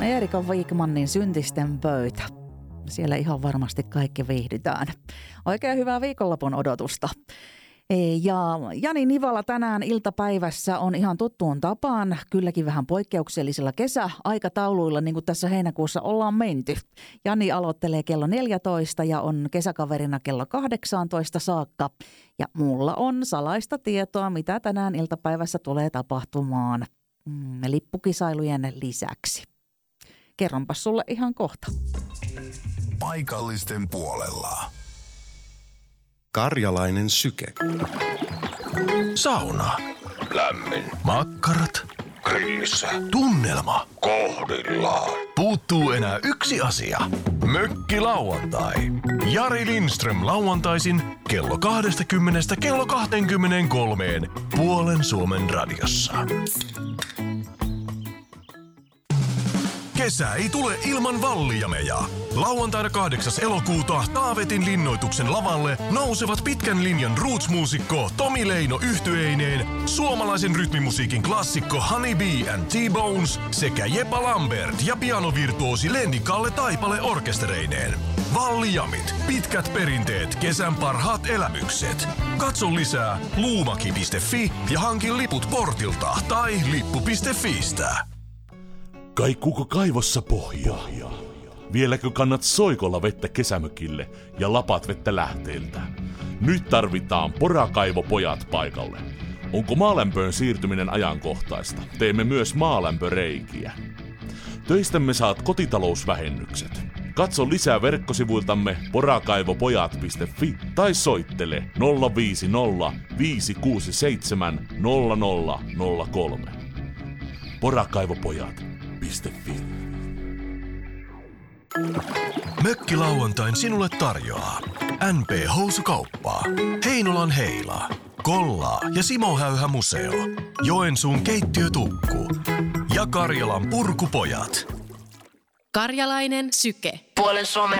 Erika Wigmanin Syntisten pöytä. Siellä ihan varmasti kaikki viihdytään. Oikein hyvää viikonlopun odotusta. Ja Jani Nivala tänään iltapäivässä on ihan tuttuun tapaan, kylläkin vähän poikkeuksellisilla kesäaikatauluilla, niin kuin tässä heinäkuussa ollaan menty. Jani aloittelee kello 14 ja on kesäkaverina kello 18 saakka. Ja mulla on salaista tietoa, mitä tänään iltapäivässä tulee tapahtumaan lippukisailujen lisäksi. Kerronpas sulle ihan kohta. Paikallisten puolella. Karjalainen syke. Sauna. Lämmin. Makkarat. Grillissä. Tunnelma. Kohdillaan. Puuttuu enää yksi asia. Mökkilauantai. Jari Lindström lauantaisin kello 20 kello 23 puolen Suomen radiossa. Kesä ei tule ilman vallijameja. Lauantaina 8. elokuuta Taavetin linnoituksen lavalle nousevat pitkän linjan roots-muusikko Tomi Leino yhtyeineen, suomalaisen rytmimusiikin klassikko Honey Bee and T-Bones sekä Jepa Lambert ja pianovirtuosi Lenni Kalle Taipale orkestereineen. Vallijamit, pitkät perinteet, kesän parhaat elämykset. Katso lisää luumaki.fi ja hankin liput portilta tai lippu.fiistä. Kaikkuuko kaivossa pohjaa? Vieläkö kannat soikolla vettä kesämökille ja lapat vettä lähteiltä? Nyt tarvitaan Porakaivopojat paikalle. Onko maalämpöön siirtyminen ajankohtaista? Teemme myös maalämpöreikiä. Töistämme saat kotitalousvähennykset. Katso lisää verkkosivuiltamme porakaivopojat.fi tai soittele 050 567 0003. Porakaivopojat.fi. Mökkilauantain sinulle tarjoaa NP Housukauppaa, Heinolan Heila, Kollaa ja Simo Häyhä Museo, Joensuun keittiötukku ja Karjalan Purkupojat. Karjalainen syke. Puolen Suomen